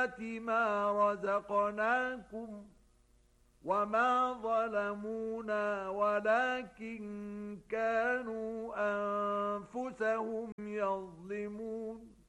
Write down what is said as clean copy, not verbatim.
طيبات ما رزقناكم وما ظلمونا ولكن كانوا أنفسهم يظلمون